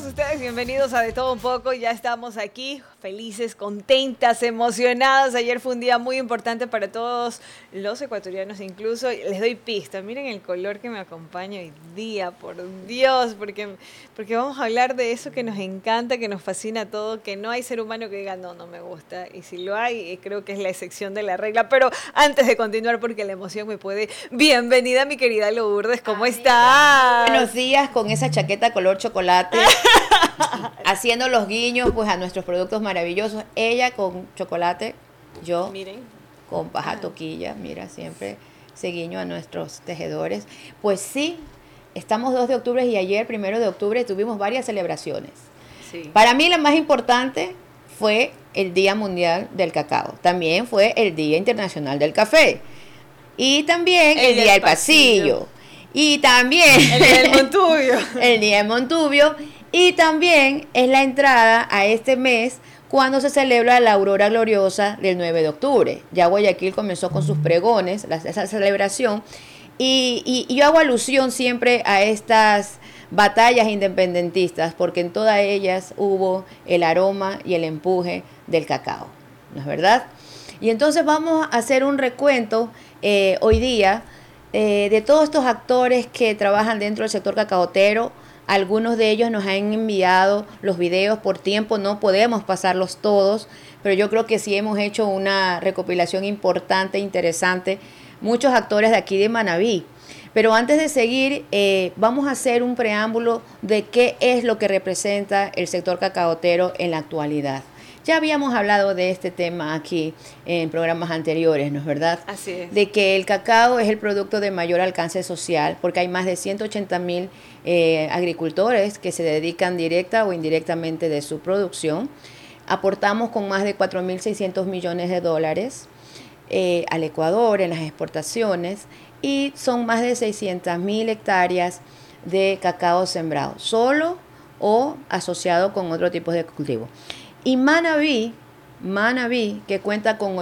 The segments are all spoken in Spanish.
todos ustedes bienvenidos a De Todo Un Poco. Ya estamos aquí, felices, contentas, emocionadas. Ayer fue un día muy importante para todos los ecuatorianos, incluso. Les doy pista, miren el color que me acompaña hoy día, por Dios, porque vamos a hablar de eso que nos encanta, que nos fascina a todo, que no hay ser humano que diga, no, no me gusta. Y si lo hay, creo que es la excepción de la regla. Pero antes de continuar, porque la emoción me puede... Bienvenida, mi querida Lourdes, ¿cómo estás? Buenos días, con esa chaqueta color chocolate, haciendo los guiños pues a nuestros productos maravillosos. Ella con chocolate, yo Miren. con paja toquilla, mira, siempre ese guiño a nuestros tejedores. Pues sí, estamos 2 de octubre y ayer, 1 de octubre, tuvimos varias celebraciones. Sí. Para mí la más importante fue el Día Mundial del Cacao. También fue el Día Internacional del Café. Y también el Día del Pasillo. Y también el Día del Montubio. El Día del Montubio. Y también es la entrada a este mes cuando se celebra la aurora gloriosa del 9 de octubre. Ya Guayaquil comenzó con sus pregones, esa celebración. Y yo hago alusión siempre a estas batallas independentistas, porque en todas ellas hubo el aroma y el empuje del cacao, ¿no es verdad? Y entonces vamos a hacer un recuento hoy día de todos estos actores que trabajan dentro del sector cacaotero. Algunos de ellos nos han enviado los videos, por tiempo no podemos pasarlos todos, pero yo creo que sí hemos hecho una recopilación importante, interesante. Muchos actores de aquí de Manabí. Pero antes de seguir, vamos a hacer un preámbulo de qué es lo que representa el sector cacaotero en la actualidad. Ya habíamos hablado de este tema aquí en programas anteriores, ¿no es verdad? Así es. De que el cacao es el producto de mayor alcance social, porque hay más de 180,000 agricultores que se dedican directa o indirectamente de su producción. Aportamos con más de 4.600 millones de dólares al Ecuador en las exportaciones y son más de 600,000 hectáreas de cacao sembrado, solo o asociado con otro tipo de cultivo. Y Manabí, que cuenta con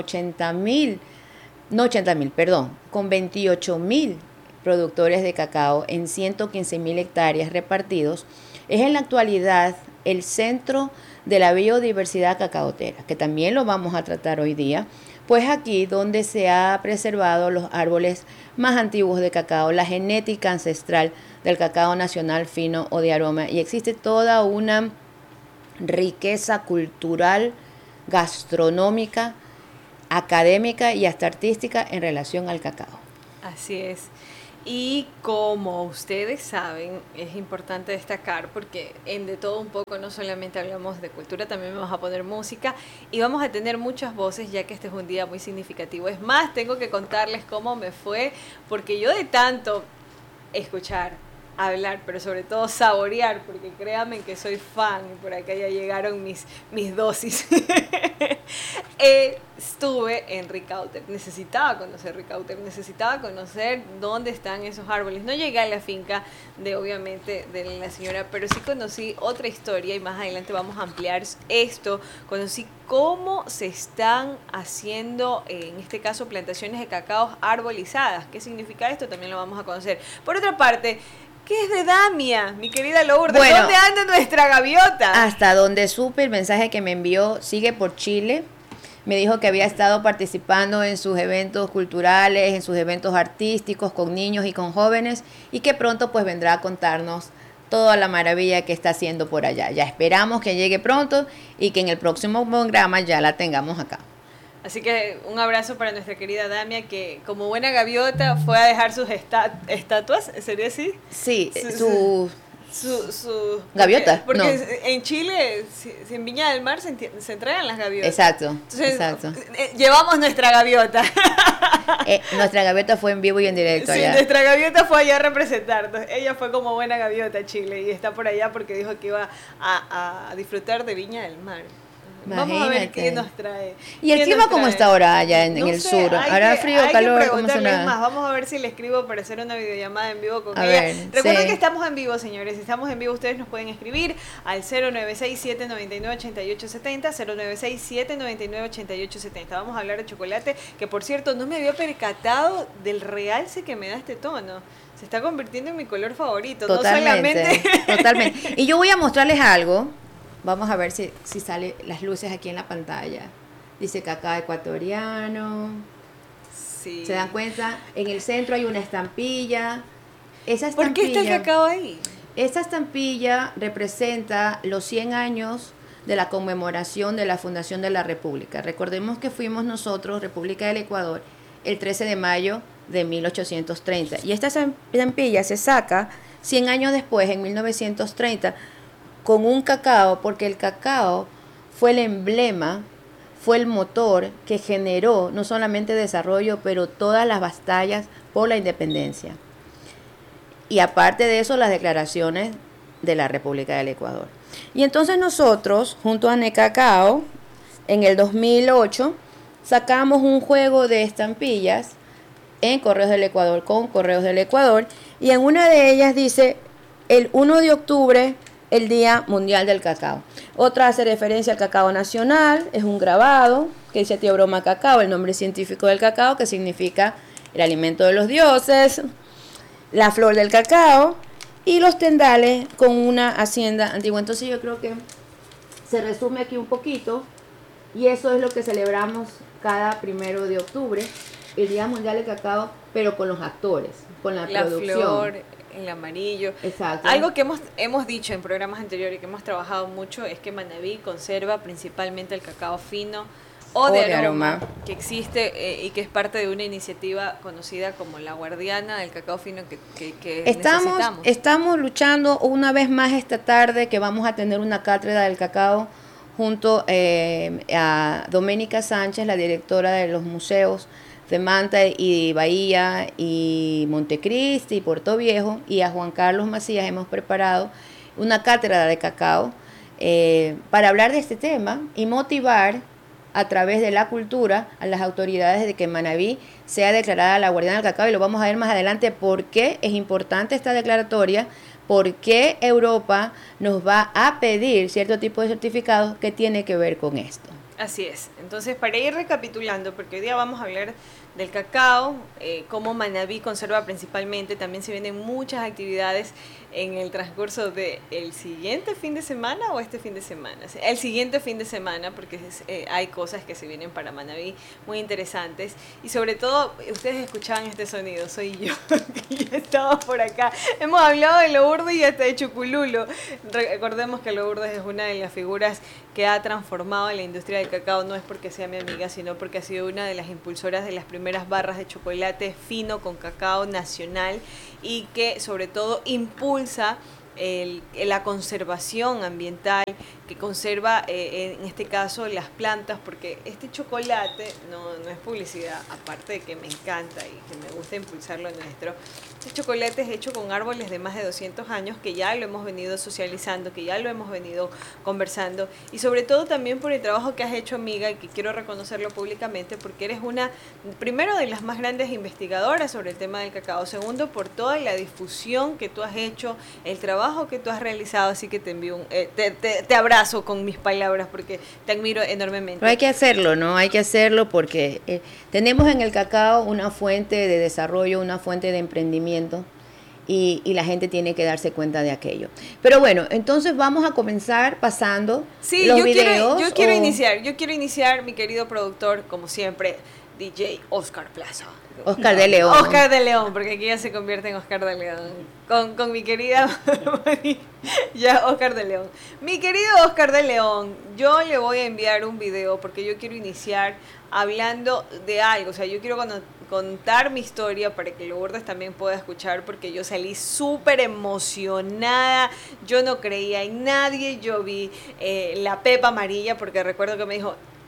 con 28,000 productores de cacao en 115,000 hectáreas repartidos, es en la actualidad el centro de la biodiversidad cacaotera, que también lo vamos a tratar hoy día, pues aquí donde se ha preservado los árboles más antiguos de cacao, la genética ancestral del cacao nacional fino o de aroma, y existe toda una riqueza cultural, gastronómica, académica y hasta artística en relación al cacao. Así es. Y como ustedes saben, es importante destacar porque en De Todo Un Poco no solamente hablamos de cultura, también vamos a poner música y vamos a tener muchas voces, ya que este es un día muy significativo. Es más, tengo que contarles cómo me fue, porque yo de tanto escuchar, hablar, pero sobre todo saborear, porque créanme que soy fan y por acá ya llegaron mis dosis. Estuve en Ricaurte, necesitaba conocer Ricaurte, necesitaba conocer dónde están esos árboles. No llegué a la finca de, obviamente, de la señora, pero sí conocí otra historia y más adelante vamos a ampliar esto. Conocí cómo se están haciendo, en este caso, plantaciones de cacao arbolizadas. ¿Qué significa esto? También lo vamos a conocer. Por otra parte, ¿qué es de Damia, mi querida Lourdes? Bueno, ¿dónde anda nuestra gaviota? Hasta donde supe, el mensaje que me envió, sigue por Chile. Me dijo que había estado participando en sus eventos culturales, en sus eventos artísticos con niños y con jóvenes, y que pronto pues vendrá a contarnos toda la maravilla que está haciendo por allá. Ya esperamos que llegue pronto y que en el próximo programa ya la tengamos acá. Así que un abrazo para nuestra querida Damia, que como buena gaviota fue a dejar sus estatuas, ¿sería así? Sí, su gaviota. Porque no. en Chile, en Viña del Mar, se entregan las gaviotas. Exacto. Entonces, exacto. Llevamos nuestra gaviota. Nuestra gaviota fue en vivo y en directo allá. Sí, nuestra gaviota fue allá a representarnos. Ella fue como buena gaviota a Chile y está por allá porque dijo que iba a disfrutar de Viña del Mar. Vamos a ver qué Imagínate. nos trae. ¿Y el ¿Qué clima nos cómo trae? está ahora allá en No el sé, sur? ¿Hará frío, hay calor? que ¿Cómo preguntarle suena? más. Vamos a ver si le escribo para hacer una videollamada en vivo con A ella. ver, Recuerden que sí. estamos en vivo, señores. Si estamos en vivo, ustedes nos pueden escribir al 096-799-8870, 096-799-8870. Vamos a hablar de chocolate, que por cierto, no me había percatado del realce que me da este tono. Se está convirtiendo en mi color favorito, no solamente... Totalmente. Y yo voy a mostrarles algo. Vamos a ver si sale las luces aquí en la pantalla. Dice cacao ecuatoriano. Sí. ¿Se dan cuenta? En el centro hay una estampilla. Esa ¿Por qué está el estampilla, cacao ahí? esta estampilla representa los 100 años de la conmemoración de la fundación de la República. Recordemos que fuimos nosotros, República del Ecuador, el 13 de mayo de 1830. Y esta estampilla se saca 100 años después, en 1930, con un cacao, porque el cacao fue el emblema, fue el motor que generó no solamente desarrollo, pero todas las batallas por la independencia. Y aparte de eso, las declaraciones de la República del Ecuador. Y entonces nosotros, junto a Necacao, en el 2008, sacamos un juego de estampillas en Correos del Ecuador, con Correos del Ecuador, y en una de ellas dice el 1 de octubre, el Día Mundial del Cacao. Otra hace referencia al cacao nacional, es un grabado que dice Tío Broma Cacao, el nombre científico del cacao, que significa el alimento de los dioses, la flor del cacao y los tendales con una hacienda antigua. Entonces yo creo que se resume aquí un poquito y eso es lo que celebramos cada 1 de octubre, el Día Mundial del Cacao, pero con los actores, con la producción. Flor, el amarillo. Exacto. Algo que hemos dicho en programas anteriores y que hemos trabajado mucho es que Manabí conserva principalmente el cacao fino o de aroma, que existe y que es parte de una iniciativa conocida como la guardiana del cacao fino que necesitamos. Estamos luchando una vez más esta tarde, que vamos a tener una cátedra del cacao junto a Doménica Sánchez, la directora de los museos de Manta y Bahía y Montecristi y Puerto Viejo, y a Juan Carlos Macías hemos preparado una cátedra de cacao para hablar de este tema y motivar a través de la cultura a las autoridades de que Manabí sea declarada la guardiana del cacao, y lo vamos a ver más adelante por qué es importante esta declaratoria, por qué Europa nos va a pedir cierto tipo de certificados que tiene que ver con esto. Así es. Entonces, para ir recapitulando, porque hoy día vamos a hablar del cacao, cómo Manabí conserva principalmente, también se vienen muchas actividades en el transcurso del siguiente fin de semana o este fin de semana. El siguiente fin de semana, porque hay cosas que se vienen para Manabí muy interesantes. Y sobre todo, ustedes escuchaban este sonido, soy yo, que ya estaba por acá. Hemos hablado de Lourdes y hasta de Chucululo. Recordemos que Lourdes es una de las figuras que ha transformado la industria del cacao, no es porque sea mi amiga, sino porque ha sido una de las impulsoras de las primeras barras de chocolate fino con cacao nacional, y que sobre todo impulsa la conservación ambiental, que conserva en este caso las plantas, porque este chocolate no es publicidad, aparte de que me encanta y que me gusta impulsar lo nuestro. Este chocolate es hecho con árboles de más de 200 años, que ya lo hemos venido socializando, que ya lo hemos venido conversando, y sobre todo también por el trabajo que has hecho, amiga, y que quiero reconocerlo públicamente, porque eres una, primero, de las más grandes investigadoras sobre el tema del cacao, segundo, por toda la difusión que tú has hecho, el trabajo que tú has realizado, así que te envío te abrazo con mis palabras, porque te admiro enormemente. Pero hay que hacerlo, ¿no? Hay que hacerlo porque tenemos en el cacao una fuente de desarrollo, una fuente de emprendimiento, y la gente tiene que darse cuenta de aquello. Pero bueno, entonces vamos a comenzar pasando los videos. Yo quiero iniciar, mi querido productor, como siempre, DJ Oscar Plaza. Oscar de León. Oscar de León, porque aquí ya se convierte en Oscar de León. Con mi querida ya Oscar de León. Mi querido Oscar de León, yo le voy a enviar un video porque yo quiero iniciar hablando de algo. O sea, yo quiero contar mi historia para que Lourdes también pueda escuchar, porque yo salí súper emocionada. Yo no creía en nadie. Yo vi la pepa amarilla, porque recuerdo que me dijo,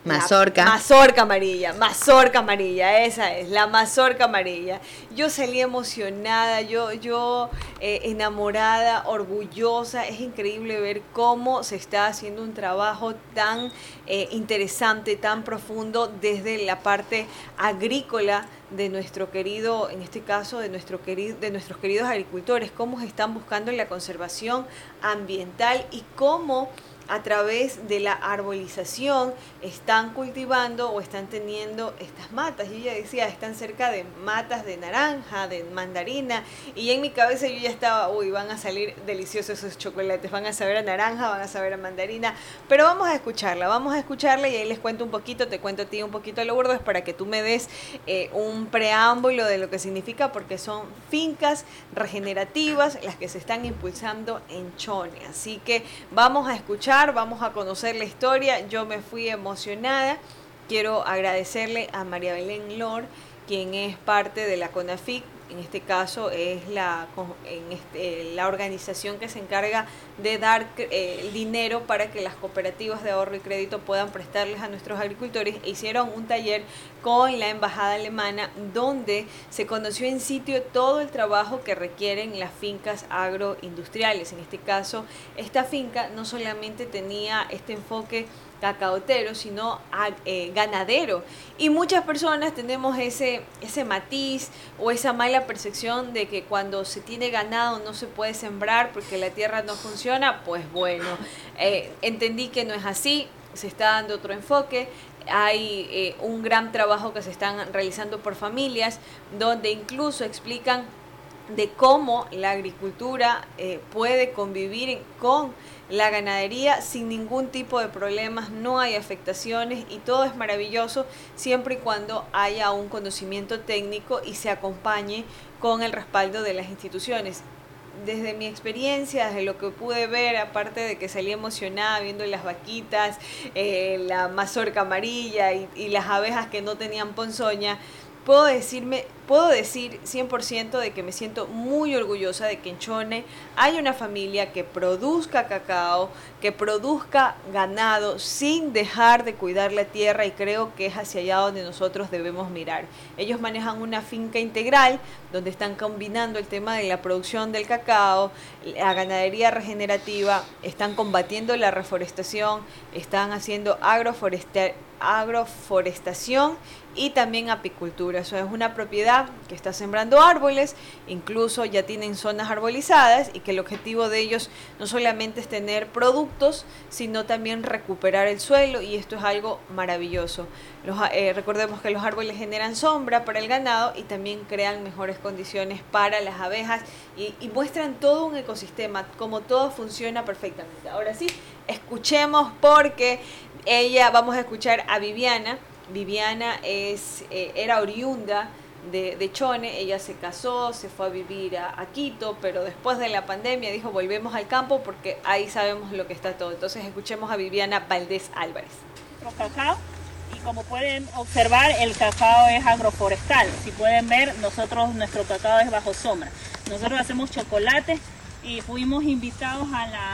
Mazorca amarilla, esa es, la mazorca amarilla. Yo salí emocionada, yo enamorada, orgullosa. Es increíble ver cómo se está haciendo un trabajo tan interesante, tan profundo desde la parte agrícola de nuestro querido, en este caso de nuestros queridos agricultores, cómo están buscando la conservación ambiental y cómo a través de la arbolización están cultivando o están teniendo estas matas. Yo ya decía, están cerca de matas de naranja, de mandarina, y en mi cabeza yo ya estaba, van a salir deliciosos esos chocolates, van a saber a naranja, van a saber a mandarina, pero vamos a escucharla y ahí les cuento un poquito, te cuento a ti un poquito, Lourdes, para que tú me des un preámbulo de lo que significa, porque son fincas regenerativas las que se están impulsando en Chone. Así que vamos a escuchar, vamos a conocer la historia. Yo me fui emocionada. Quiero agradecerle a María Belén Lor, quien es parte de la CONAFIC. En este caso es la organización que se encarga de dar el dinero para que las cooperativas de ahorro y crédito puedan prestarles a nuestros agricultores. E hicieron un taller con la embajada alemana donde se conoció en sitio todo el trabajo que requieren las fincas agroindustriales. En este caso, esta finca no solamente tenía este enfoque cacaotero, sino ganadero. Y muchas personas tenemos ese matiz o esa mala percepción de que cuando se tiene ganado no se puede sembrar porque la tierra no funciona. Pues bueno, entendí que no es así, se está dando otro enfoque. Hay un gran trabajo que se están realizando por familias, donde incluso explican de cómo la agricultura puede convivir con la ganadería sin ningún tipo de problemas, no hay afectaciones y todo es maravilloso siempre y cuando haya un conocimiento técnico y se acompañe con el respaldo de las instituciones. Desde mi experiencia, desde lo que pude ver, aparte de que salí emocionada viendo las vaquitas, la mazorca amarilla y las abejas que no tenían ponzoña, puedo decir 100% de que me siento muy orgullosa de que en Chone hay una familia que produzca cacao, que produzca ganado sin dejar de cuidar la tierra, y creo que es hacia allá donde nosotros debemos mirar. Ellos manejan una finca integral donde están combinando el tema de la producción del cacao, la ganadería regenerativa, están combatiendo la reforestación, están haciendo agroforestación y también apicultura. Eso es una propiedad que está sembrando árboles, incluso ya tienen zonas arbolizadas, y que el objetivo de ellos no solamente es tener productos, sino también recuperar el suelo, y esto es algo maravilloso. Recordemos que los árboles generan sombra para el ganado y también crean mejores condiciones para las abejas y muestran todo un ecosistema, como todo funciona perfectamente. Ahora sí, escuchemos, porque vamos a escuchar a Viviana. Viviana era oriunda de Chone. Ella se casó, se fue a vivir a Quito, pero después de la pandemia dijo volvemos al campo porque ahí sabemos lo que está todo. Entonces escuchemos a Viviana Valdés Álvarez. Nuestro cacao, y como pueden observar, el cacao es agroforestal. Si pueden ver, nuestro cacao es bajo sombra. Nosotros hacemos chocolate y fuimos invitados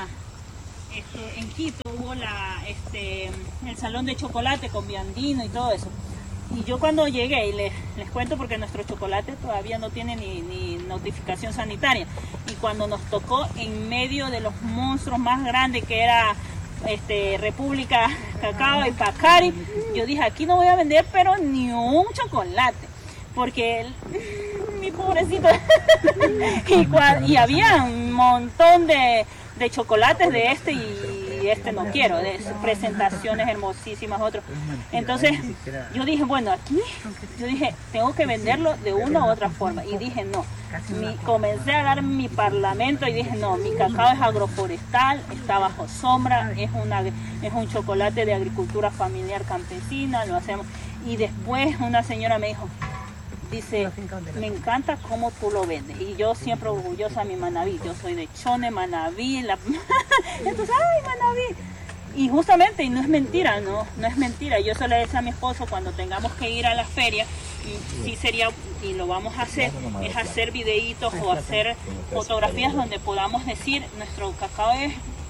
en Quito hubo el salón de chocolate con Biandino y todo eso. Y yo cuando llegué, y les cuento porque nuestro chocolate todavía no tiene ni notificación sanitaria, y cuando nos tocó en medio de los monstruos más grandes que era República Cacao y Pacari, yo dije, aquí no voy a vender pero ni un chocolate, porque mi pobrecito y había un montón de chocolates de y no quiero, de presentaciones hermosísimas, otros. Entonces yo dije, bueno, tengo que venderlo de una u otra forma, y dije no, comencé a dar mi parlamento y dije no, mi cacao es agroforestal, está bajo sombra, es un chocolate de agricultura familiar campesina, lo hacemos. Y después una señora me dijo, dice, me encanta cómo tú lo vendes. Y yo siempre orgullosa de mi Manabí. Yo soy de Chone, Manabí. Entonces, ¡ay, Manabí! Y justamente, y no es mentira, no es mentira. Yo se le decía a mi esposo, cuando tengamos que ir a la feria, y sí sería, y lo vamos a hacer, es hacer videitos o hacer fotografías donde podamos decir, nuestro cacao es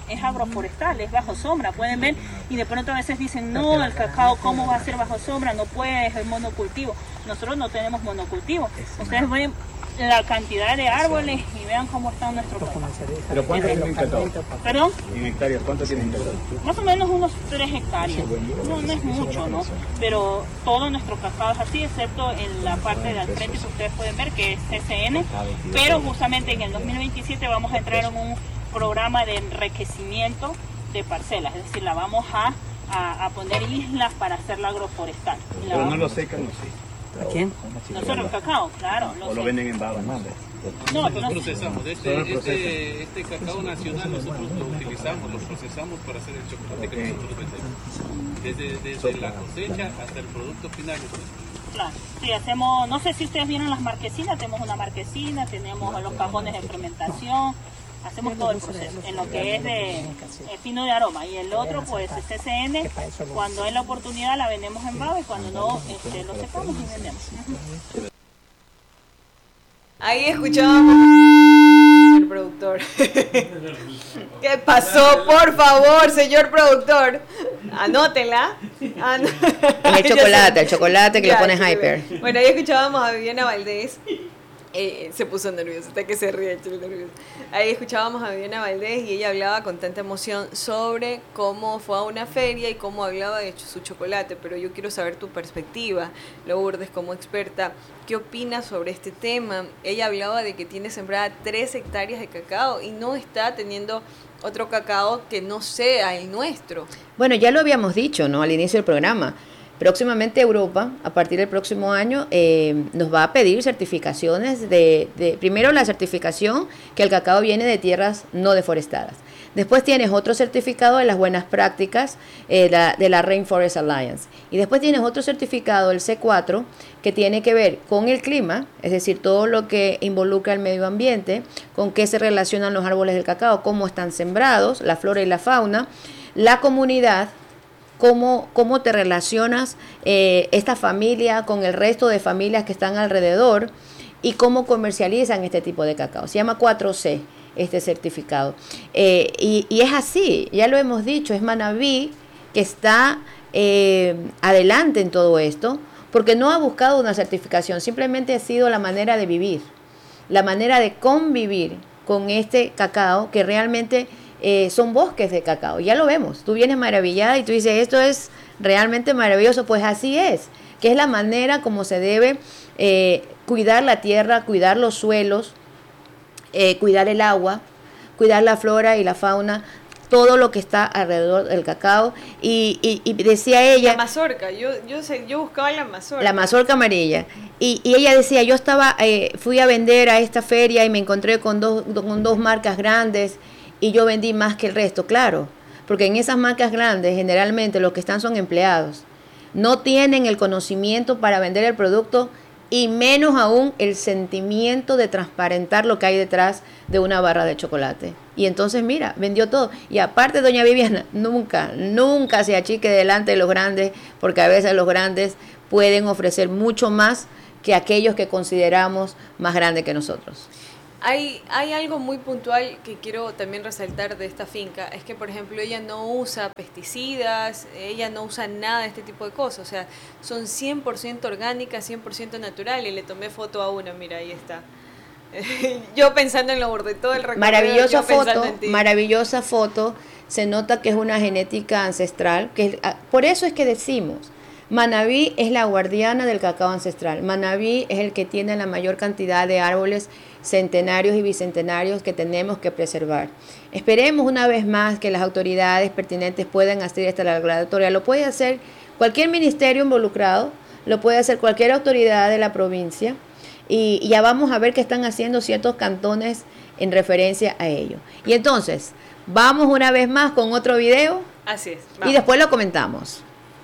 es agroforestal, es bajo sombra, pueden ver, y de pronto a veces dicen, no, el cacao, ¿cómo va a ser bajo sombra? No puede, es el monocultivo. Nosotros no tenemos monocultivo. Ustedes ven la cantidad de árboles y vean cómo está nuestro cacao. ¿Pero cuánto tiene un cacao? ¿Perdón? En hectáreas, ¿cuánto tiene un cacao? Más o menos unos 3 hectáreas. No es mucho, ¿no? Pero todo nuestro cacao es así, excepto en la parte de al frente que ustedes pueden ver, que es CCN. Pero justamente en el 2027 vamos a entrar en un programa de enriquecimiento de parcelas. Es decir, la vamos a poner islas para hacerla agroforestal. Pero no lo secan, no sé. ¿A quién? Nosotros el cacao, claro. O lo venden en baba, no sé. No, Los procesamos. Este cacao nacional nosotros lo utilizamos, lo procesamos para hacer el chocolate que nosotros vendemos. Desde la cosecha hasta el producto final. Claro, sí, hacemos, no sé si ustedes vieron las marquesinas, tenemos una marquesina, tenemos los cajones de fermentación, hacemos todo el proceso, en lo que es de pino de aroma, y el otro pues es CCN, cuando es la oportunidad la vendemos en baba y cuando no lo secamos y vendemos. Ahí escuchábamos señor productor. ¿Qué pasó? Por favor, señor productor. Anótela. El chocolate que le pones hyper. Bueno, ahí escuchábamos a Viviana Valdés. Se puso nerviosa, hasta que se ríe, nervioso. Ahí escuchábamos a Viviana Valdés y ella hablaba con tanta emoción sobre cómo fue a una feria y cómo hablaba de su chocolate, pero yo quiero saber tu perspectiva, Lourdes, como experta, ¿qué opinas sobre este tema? Ella hablaba de que tiene sembrada 3 hectáreas de cacao y no está teniendo otro cacao que no sea el nuestro. Bueno, ya lo habíamos dicho, ¿no? Al inicio del programa. Próximamente Europa, a partir del próximo año, nos va a pedir certificaciones primero la certificación que el cacao viene de tierras no deforestadas. Después tienes otro certificado de las buenas prácticas de la Rainforest Alliance. Y después tienes otro certificado, el C4, que tiene que ver con el clima, es decir, todo lo que involucra el medio ambiente, con qué se relacionan los árboles del cacao, cómo están sembrados, la flora y la fauna, la comunidad, cómo te relacionas esta familia con el resto de familias que están alrededor y cómo comercializan este tipo de cacao. Se llama 4C este certificado. Y es así, ya lo hemos dicho, es Manabí que está adelante en todo esto, porque no ha buscado una certificación, simplemente ha sido la manera de vivir, la manera de convivir con este cacao que realmente son bosques de cacao. Ya lo vemos, tú vienes maravillada y tú dices, esto es realmente maravilloso. Pues así es, que es la manera como se debe cuidar la tierra, cuidar los suelos, cuidar el agua, cuidar la flora y la fauna, todo lo que está alrededor del cacao. Y decía ella... La mazorca, yo buscaba la mazorca. La mazorca amarilla. Y ella decía, yo fui a vender a esta feria y me encontré con dos marcas grandes y yo vendí más que el resto. Claro, porque en esas marcas grandes generalmente los que están son empleados. No tienen el conocimiento para vender el producto y menos aún el sentimiento de transparentar lo que hay detrás de una barra de chocolate. Y entonces, mira, vendió todo. Y aparte, doña Viviana, nunca se achique delante de los grandes, porque a veces los grandes pueden ofrecer mucho más que aquellos que consideramos más grandes que nosotros. Hay algo muy puntual que quiero también resaltar de esta finca, es que por ejemplo ella no usa pesticidas, ella no usa nada de este tipo de cosas, o sea, son 100% orgánicas, 100% natural, y le tomé foto a una, mira, ahí está. Yo pensando en Lourdes, todo el recorrido, maravillosa foto, se nota que es una genética ancestral, por eso es que decimos, Manabí es la guardiana del cacao ancestral. Manabí es el que tiene la mayor cantidad de árboles centenarios y bicentenarios que tenemos que preservar. Esperemos una vez más que las autoridades pertinentes puedan hacer esta declaratoria. Lo puede hacer cualquier ministerio involucrado, lo puede hacer cualquier autoridad de la provincia, y ya vamos a ver qué están haciendo ciertos cantones en referencia a ello. Y entonces, vamos una vez más con otro video. Así es. Y después lo comentamos.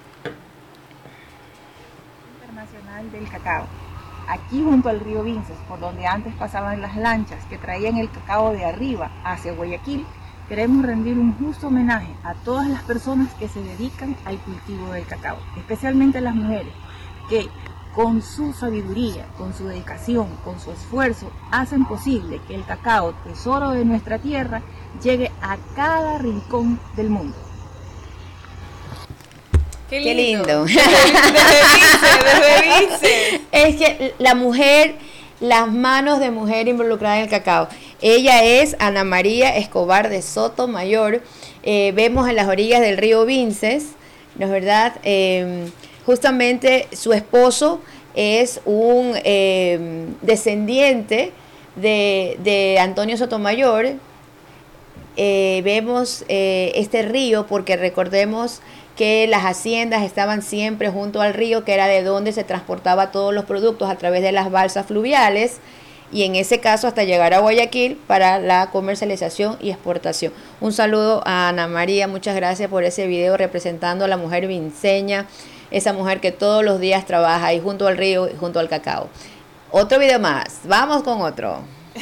Del cacao, aquí junto al río Vinces, por donde antes pasaban las lanchas que traían el cacao de arriba hacia Guayaquil, queremos rendir un justo homenaje a todas las personas que se dedican al cultivo del cacao, especialmente las mujeres, que con su sabiduría, con su dedicación, con su esfuerzo, hacen posible que el cacao, tesoro de nuestra tierra, llegue a cada rincón del mundo. Qué lindo. Desde Vice. Es que la mujer, las manos de mujer involucrada en el cacao. Ella es Ana María Escobar de Sotomayor. Vemos en las orillas del río Vinces, ¿no es verdad? Justamente su esposo es un descendiente de Antonio Sotomayor. Vemos este río porque recordemos que las haciendas estaban siempre junto al río, que era de donde se transportaba todos los productos a través de las balsas fluviales, y en ese caso hasta llegar a Guayaquil para la comercialización y exportación. Un saludo a Ana María, muchas gracias por ese video representando a la mujer vinceña, esa mujer que todos los días trabaja ahí junto al río y junto al cacao. Otro video más, vamos con otro.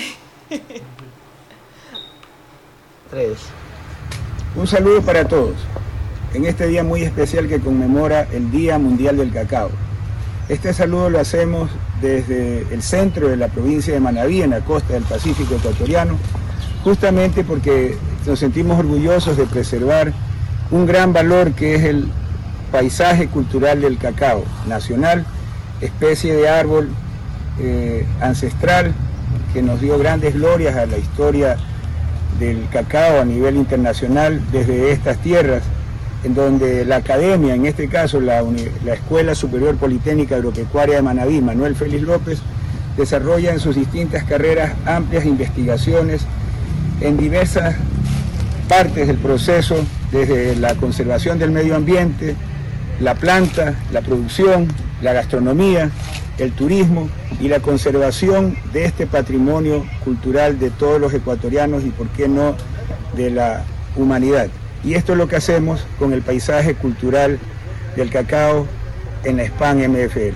3. Un saludo para todos en este día muy especial que conmemora el Día Mundial del Cacao. Este saludo lo hacemos desde el centro de la provincia de Manabí, en la costa del Pacífico ecuatoriano, justamente porque nos sentimos orgullosos de preservar un gran valor que es el paisaje cultural del cacao nacional, especie de árbol ancestral que nos dio grandes glorias a la historia del cacao a nivel internacional desde estas tierras, en donde la academia, en este caso la Escuela Superior Politécnica Agropecuaria de Manabí, Manuel Félix López, desarrolla en sus distintas carreras amplias investigaciones en diversas partes del proceso, desde la conservación del medio ambiente, la planta, la producción, la gastronomía, el turismo y la conservación de este patrimonio cultural de todos los ecuatorianos y, por qué no, de la humanidad. Y esto es lo que hacemos con el paisaje cultural del cacao en la SPAN MFL.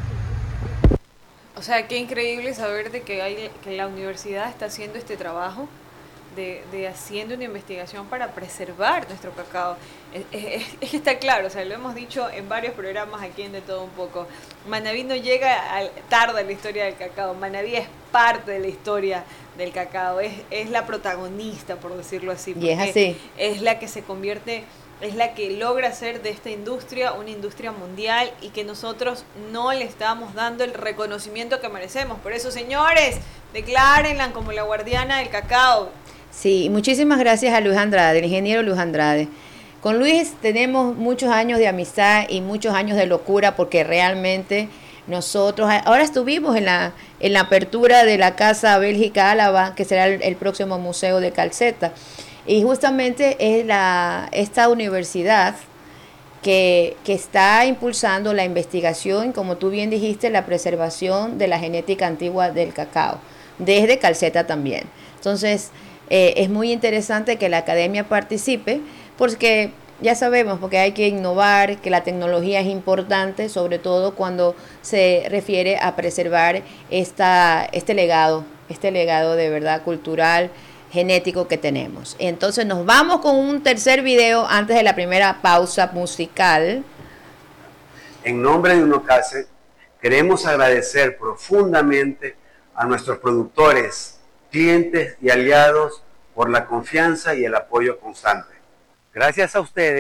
O sea, qué increíble saber de que la universidad está haciendo este trabajo de haciendo una investigación para preservar nuestro cacao. Es que está claro, o sea, lo hemos dicho en varios programas aquí en De Todo Un Poco. Manabí no llega tarde a la historia del cacao. Manabí es parte de la historia del cacao, es la protagonista, por decirlo así. Y es así. Es la que se convierte, es la que logra hacer de esta industria una industria mundial y que nosotros no le estamos dando el reconocimiento que merecemos. Por eso, señores, declárenla como la guardiana del cacao. Sí, muchísimas gracias a Luis Andrade, el ingeniero Luis Andrade. Con Luis tenemos muchos años de amistad y muchos años de locura porque realmente nosotros, ahora estuvimos en la apertura de la Casa Bélgica Álava, que será el próximo museo de Calceta, y justamente es esta universidad que está impulsando la investigación, como tú bien dijiste, la preservación de la genética antigua del cacao, desde Calceta también. Entonces, es muy interesante que la academia participe, porque ya sabemos, porque hay que innovar, que la tecnología es importante, sobre todo cuando se refiere a preservar este legado de verdad cultural, genético que tenemos. Entonces nos vamos con un tercer video antes de la primera pausa musical. En nombre de UNOCASE, queremos agradecer profundamente a nuestros productores, clientes y aliados por la confianza y el apoyo constante. Gracias a ustedes